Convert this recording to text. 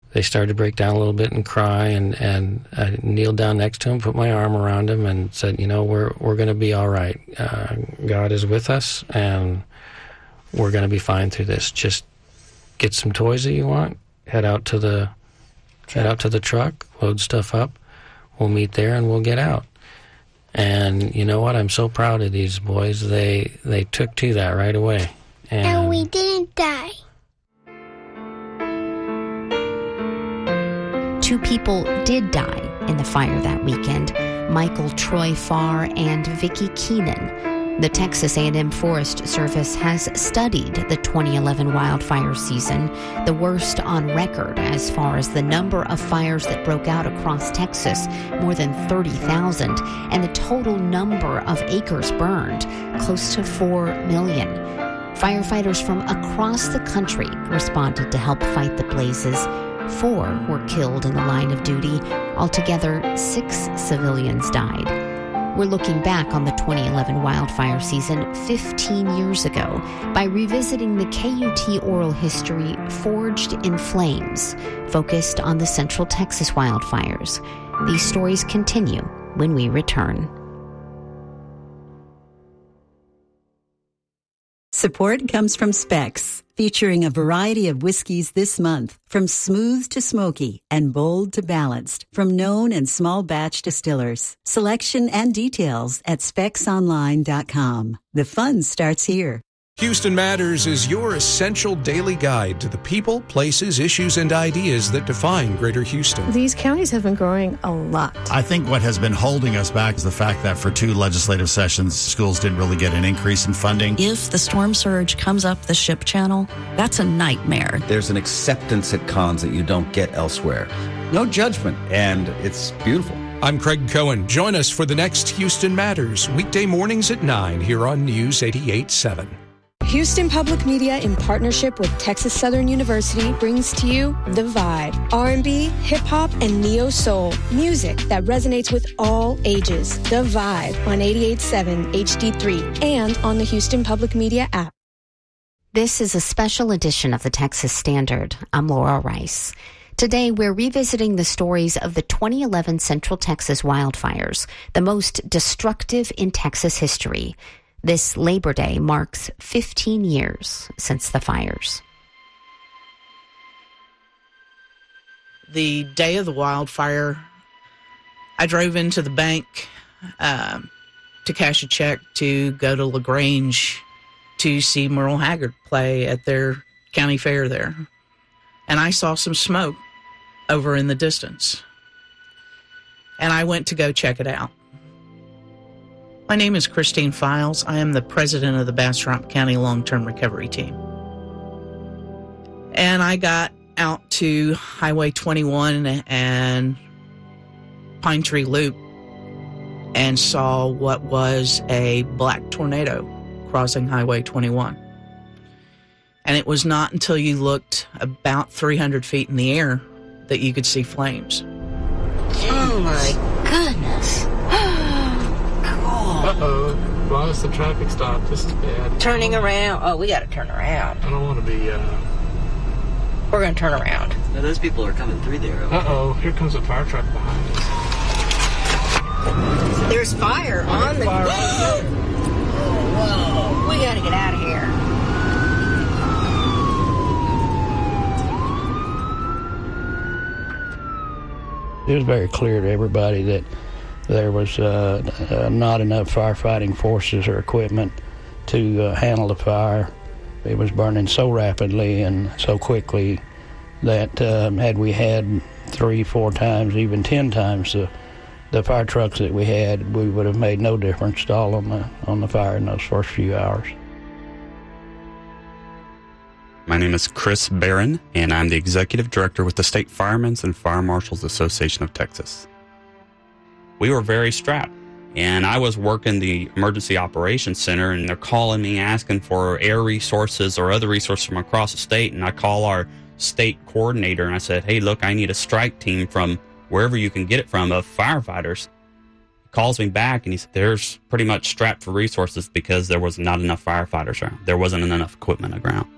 they started to break down a little bit and cry, and I kneeled down next to him, put my arm around him, and said, we're going to be all right. God is with us, and we're going to be fine through this. Just get some toys that you want, head out to the truck, load stuff up. We'll meet there, and we'll get out. And you know what? I'm so proud of these boys. They took to that right away. And we didn't die. 2 people did die in the fire that weekend, Michael Troy Farr and Vicki Keenan. The Texas A&M Forest Service has studied the 2011 wildfire season, the worst on record as far as the number of fires that broke out across Texas, more than 30,000, and the total number of acres burned, close to 4 million. Firefighters from across the country responded to help fight the blazes. 4 were killed in the line of duty. Altogether, 6 civilians died. We're looking back on the 2011 wildfire season 15 years ago by revisiting the KUT oral history Forged in Flames, focused on the Central Texas wildfires. These stories continue when we return. Support comes from Specs, featuring a variety of whiskeys this month, from smooth to smoky and bold to balanced, from known and small batch distillers. Selection and details at specsonline.com. The fun starts here. Houston Matters is your essential daily guide to the people, places, issues, and ideas that define Greater Houston. These counties have been growing a lot. I think what has been holding us back is the fact that for 2 legislative sessions, schools didn't really get an increase in funding. If the storm surge comes up the ship channel, that's a nightmare. There's an acceptance at cons that you don't get elsewhere. No judgment, and it's beautiful. I'm Craig Cohen. Join us for the next Houston Matters, weekday mornings at 9 here on News 88.7. Houston Public Media, in partnership with Texas Southern University, brings to you The Vibe. R&B, hip-hop, and neo-soul. Music that resonates with all ages. The Vibe on 88.7 HD3 and on the Houston Public Media app. This is a special edition of the Texas Standard. I'm Laura Rice. Today, we're revisiting the stories of the 2011 Central Texas wildfires, the most destructive in Texas history. This Labor Day marks 15 years since the fires. The day of the wildfire, I drove into the bank to cash a check to go to LaGrange to see Merle Haggard play at their county fair there. And I saw some smoke over in the distance. And I went to go check it out. My name is Christine Files. I am the president of the Bastrop County Long-Term Recovery Team. And I got out to Highway 21 and Pine Tree Loop and saw what was a black tornado crossing Highway 21. And it was not until you looked about 300 feet in the air that you could see flames. Oh my goodness. Uh-oh. Lost the traffic stop. This is bad. Turning around. Oh, we got to turn around. I don't want to be, We're going to turn around. Now, those people are coming through there. Okay? Uh-oh. Here comes a fire truck behind us. There's fire on the... Whoa! We got to get out of here. It was very clear to everybody that there was not enough firefighting forces or equipment to handle the fire. It was burning so rapidly and so quickly that had we had 3, 4 times, even 10 times the fire trucks that we had, we would have made no difference at all on the fire in those first few hours. My name is Chris Barron, and I'm the Executive Director with the State Firemen's and Fire Marshals Association of Texas. We were very strapped, and I was working the Emergency Operations Center, and they're calling me asking for air resources or other resources from across the state, and I call our state coordinator, and I said, hey, look, I need a strike team from wherever you can get it from of firefighters. He calls me back, and he said, there's pretty much strapped for resources because there was not enough firefighters around. There wasn't enough equipment around.